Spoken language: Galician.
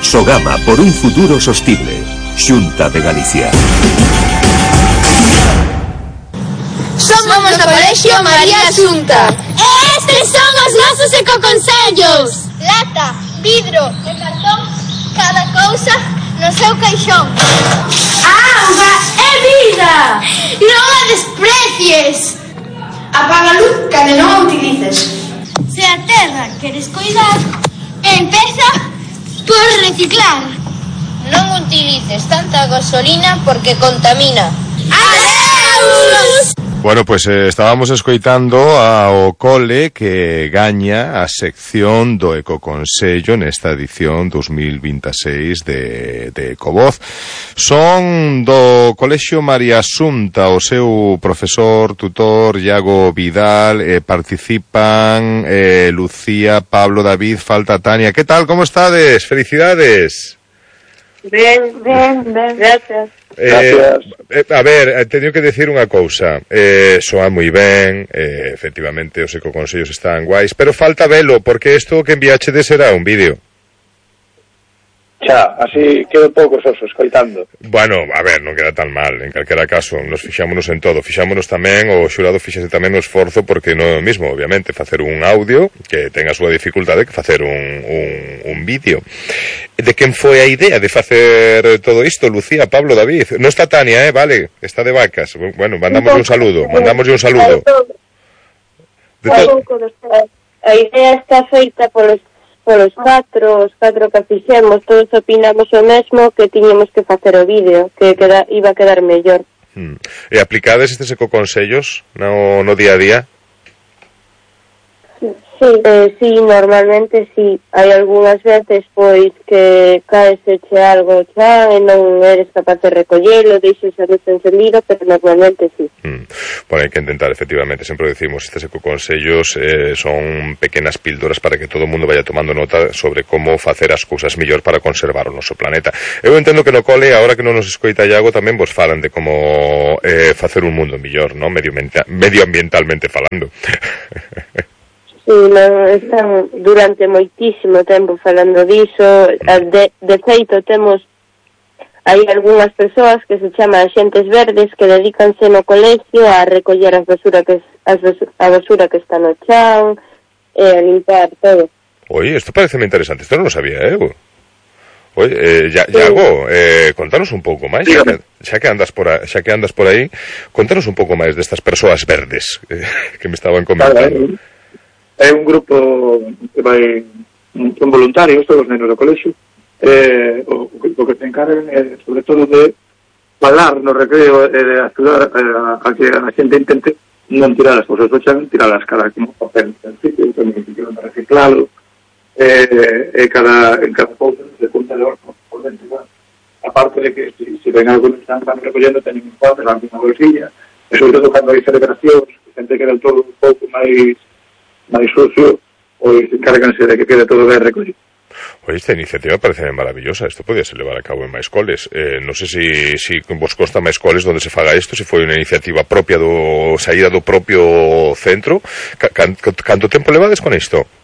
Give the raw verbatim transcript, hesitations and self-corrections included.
Sogama por un futuro sostible. Xunta de Galicia. Somos do Colexio María Xunta. E estes son os nosos ecoconsellos. Lata, vidro e cartón, cada cousa no seu caixón. Auga é vida. Non a desprecies. Apaga a luz cando non a utilices. Se a terra queres cuidar, empeza por reciclar. Non utilices tanta gasolina porque contamina. Adeus! Bueno, pues eh, estábamos escoitando ao cole que gaña a sección do Ecoconsello nesta edición dos mil veintiséis de, de Ecovoz. Son do Colexio María Xunta, o seu profesor, tutor, Iago Vidal, eh, participan eh, Lucía, Pablo, David, falta Tania. Que tal, como estades? Felicidades. Ben, ben, ben, gracias. Eh, eh, a ver, teño que decir unha cousa. eh, Soa moi ben, eh, efectivamente os ecoconsellos están guais, pero falta velo, porque isto que enviachedes será un vídeo. Xa, así quedo pouco soso escoitando. Bueno, a ver, non queda tan mal. En calquera caso, nos fixámonos en todo. Fixámonos tamén, o xurado fixase tamén no esforzo, porque non é o mismo, obviamente, facer un audio que ten a súa dificultade que facer un, un, un vídeo. De quen foi a idea de facer todo isto, Lucía, Pablo, David? Non está Tania, eh, vale, está de vacas. Bueno, mandamoslle un saludo, mandamoslle un saludo. De todo. A idea está feita polos polos catro, os catro que fixemos, todos opinamos o mesmo, que tiñemos que facer o vídeo, que queda, iba a quedar mellor. Hmm. E aplicades estes ecoconsellos no, no día a día? Sí, eh, sí, normalmente sí. Hai algunhas veces, pois, que caeseche algo xa e non eres capaz de recollelo, deixes a luz encendida, pero normalmente sí. Hmm. Bueno, hai que intentar, efectivamente, sempre decimos, estes ecoconsellos eh, son pequenas píldoras para que todo o mundo vaya tomando nota sobre como facer as cousas mellor para conservar o noso planeta. Eu entendo que no cole, agora que non nos escoita Iago, tamén vos falan de como eh, facer un mundo mellor, ¿no? Medioambientalmente falando. Sí, non, están durante moitísimo tempo falando diso. De, de feito, temos hai algunhas persoas que se chaman axentes verdes que dedícanse no colegio a recoller as basura que, as, a basura que está no chan e a limpar todo. Oi, isto parece moi interesante, isto non lo sabía eu. Oi, eh, ya, Iago, eh, contanos un pouco máis, xa que, xa que andas por a, xa que andas por aí, contanos un pouco máis destas persoas verdes eh, que me estaban comentando. É un grupo que vai, son voluntarios, todos os nenos do colexio, eh, o, o que se encargan é, sobre todo, de falar no recreo e de ajudar a, a que a xente intente non tirar as cousas do chan, tirar as caras como papel del sitio, que non de reciclado, eh, e cada, en cada cousa se junta de orco por dentro. Aparte de que, si, si ven algo que están recollendo, teñen un pote, van unha bolsilla, e sobre todo cando hai celebracións, xente que era todo un pouco máis máis sucio, pois encárganse de que quede todo ben recollido. Oye, esta iniciativa parece maravillosa. Isto podía ser levar a cabo en máis coles. Eh, non sei se si, si vos consta máis coles onde se faga isto, se foi unha iniciativa propia do saída do propio centro. Canto tempo levades con isto?